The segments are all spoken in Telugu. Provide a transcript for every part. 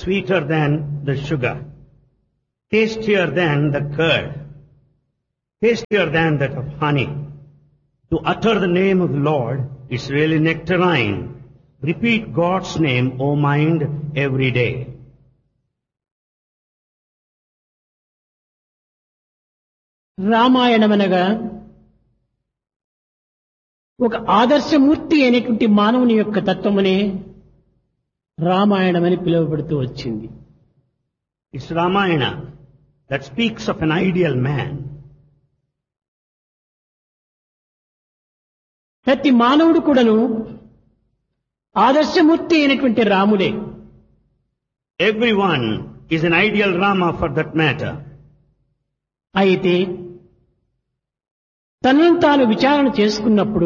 sweeter than the sugar, tastier than the curd, tastier than that of honey. To utter the name of the Lord is really nectarine. Repeat God's name, O mind, every day. రామాయణమనగా ఒక ఆదర్శమూర్తి అయినటువంటి మానవుని యొక్క తత్వమునే రామాయణమని పిలువబడుతూ వచ్చింది. It's Ramayana that speaks of an ideal man. ప్రతి మానవుడు కూడాను ఆదర్శమూర్తి అయినటువంటి రాముడే. Everyone is an ideal Rama for that matter. అయితే తనను తాను విచారణ చేసుకున్నప్పుడు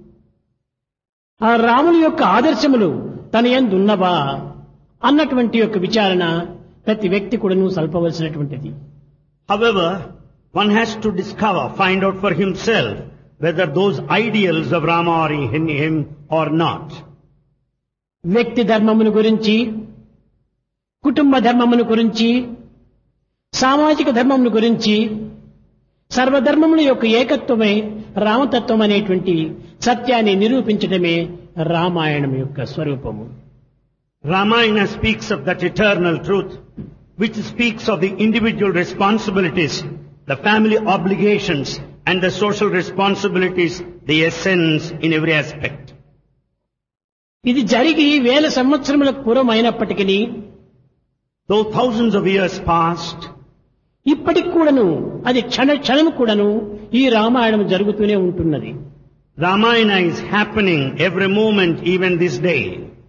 ఆ రాముని యొక్క ఆదర్శములు తన యందు ఉన్నవా అన్నటువంటి యొక్క విచారణ ప్రతి వ్యక్తి కూడాను సల్పవలసినటువంటిది. However, one has to discover, find out for himself whether those ideals of Rama are in him or not. వ్యక్తి ధర్మమును గురించి, కుటుంబ ధర్మమును గురించి, సామాజిక ధర్మమును గురించి, సర్వధర్మముల యొక్క ఏకత్వమే రామతత్వం అనేటువంటి సత్యాన్ని నిరూపించడమే రామాయణం యొక్క స్వరూపము. Ramayana speaks of that eternal truth, which speaks of the individual responsibilities, the family obligations, and the social responsibilities, the essence in every aspect. ఇది జరిగి వేల సంవత్సరములకు పూర్వం అయినప్పటికీ, Though thousands of years passed, ఇప్పటికి కూడాను అది క్షణము కూడాను ఈ రామాయణం జరుగుతూనే ఉంటున్నది. Ramayana is happening every moment, even this day.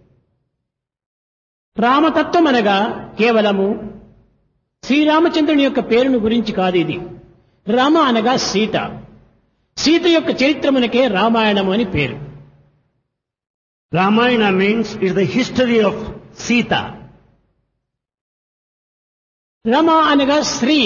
రామతత్వం అనగా కేవలము శ్రీరామచంద్రుని యొక్క పేరును గురించి కాదు. ఇది రామ అనగా సీత, సీత యొక్క చరిత్రమునకే రామాయణము అని పేరు. Ramayana means is the history of Sita. Rama అనగా స్త్రీ,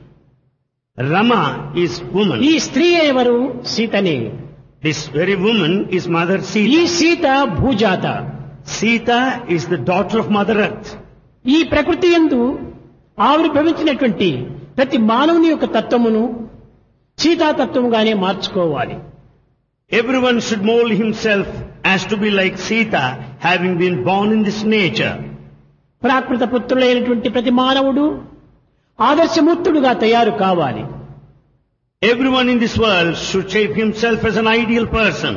Rama is woman. ఈ స్త్రీ ఎవరు? సీతనే. This very woman is Mother ఈ Sita. Sita భూజాత. Sita is the daughter of Mother Earth. ఈ ప్రకృతి యందు ఆవిర్భవించినటువంటి ప్రతి మానవుని యొక్క తత్వమును సీతాతత్వముగానే మార్చుకోవాలి. Everyone should mold himself as to be like Sita, having been born in this nature. ప్రాకృత పుత్రులైనటువంటి ప్రతి మానవుడు ఆదర్శమూర్తుడుగా తయారు కావాలి. Everyone in this world should shape himself as an ideal person.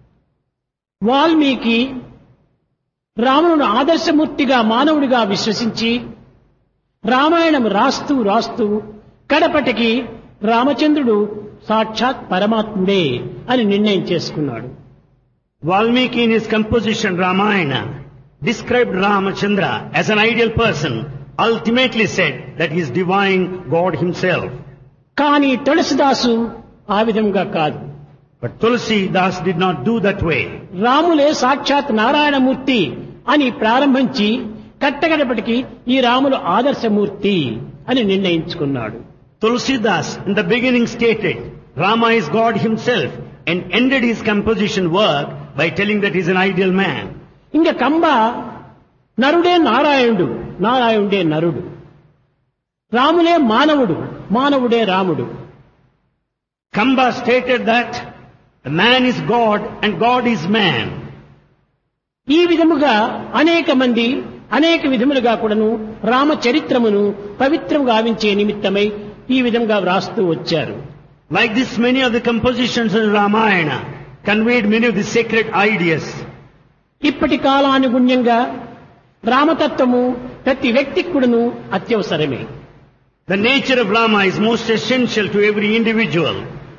Valmiki రామును ఆదర్శమూర్తిగా మానవుడిగా విశ్వసించి రామాయణం రాస్తూ రాస్తూ కడపటికి రామచంద్రుడు సాక్షాత్ పరమాత్ముడే అని నిర్ణయం చేసుకున్నాడు. Valmiki in his composition Ramayana described Ramachandra as an ideal person, ultimately said that he is divine God himself. కానీ తులసిదాసు ఆ విధంగా కాదు. But Tulsi Das did not do that way. రాములే సాక్షాత్ నారాయణమూర్తి అని ప్రారంభించి కట్టగడపటికి ఈ రాములు ఆదర్శమూర్తి అని నిర్ణయించుకున్నాడు. Tulsidas in the beginning stated Rama is God himself and ended his composition work by telling that he is an ideal man. ఇంకా కంబ నరుడే నారాయణుడు, నారాయణుడే నరుడు, రాములే మానవుడు, మానవుడే రాముడు. Kamba stated that the man is God and God is man. ఈ విధముగా అనేక మంది అనేక విధములుగా కూడాను రామ చరిత్రమును పవిత్రం గావించే నిమిత్తమై ఈ విధంగా వ్రాస్తూ వచ్చారు. Like this, many of the compositions in Ramayana conveyed many of the sacred ideas. ఇప్పటి కాలానుగుణ్యంగా రామతత్వము ప్రతి వ్యక్తికి కూడాను అత్యవసరమే. The nature of Rama is most essential to every individual.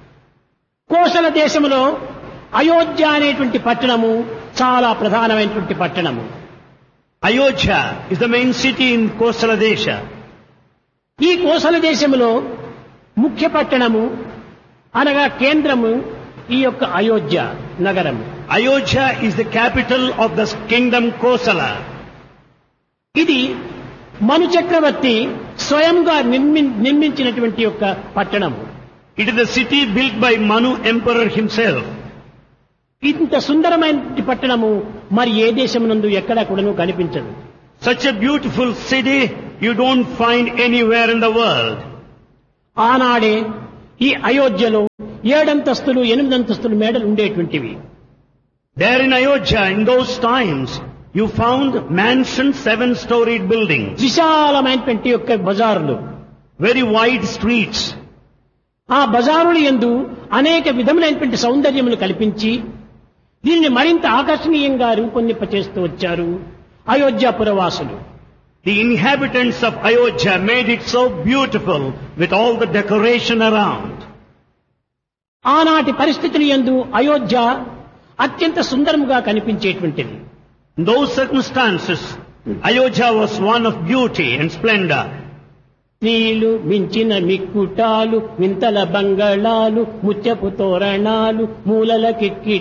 Kosala దేశంలో అయోధ్య అనేటువంటి పట్టణము చాలా ప్రధానమైనటువంటి పట్టణము. Ayodhya is the main city in Kosala Desha. ఈ కోసల దేశంలో ముఖ్య పట్టణము అనగా కేంద్రము ఈ యొక్క అయోధ్య నగరము. Ayodhya is the capital of the kingdom Kosala. ఇది మను చక్రవర్తి స్వయంగా నిర్మించినటువంటి యొక్క పట్టణము. It is the city built by Manu Emperor himself. ఇంత సుందరమైన పట్టణము మరి ఏ దేశమునందు ఎక్కడా కూడాను కనిపించదు. Such a beautiful city you don't find anywhere in the world. ఆనాడే ఈ అయోధ్యలో 7 అంతస్తులు 8 అంతస్తులు మేడలు ఉండేటువంటివి. There in Ayodhya, in those times, you found mansions, 7-storied buildings, విశాలమైనటువంటి యొక్క బజారులు. very wide streets. ఆ బజారుల యందు అనేక విధములైనటువంటి సౌందర్యములు కల్పించి దీనిని మరింత ఆకర్షణీయంగా రూపొందింపచేస్తూ వచ్చారు అయోధ్యాపురవాసులు. The inhabitants of Ayodhya made it so beautiful with all the decoration around. ఆనాటి పరిస్థితుల యందు అయోధ్య అత్యంత సుందరముగా కనిపించేటువంటిది. In those circumstances, Ayodhya was one of beauty and splendor. స్త్రీలు మించిన మిక్కుటాలు వింతల బంగళాలు ముత్యపు తోరణాలు మూలల కిక్కి